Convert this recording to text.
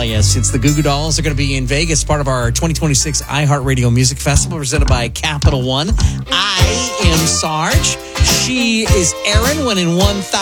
yes. It's the Goo Goo Dolls. They're going to be in Vegas, part of our 2026 iHeartRadio Music Festival, presented by Capital One. I am Sarge. She is Erin, winning $1,000.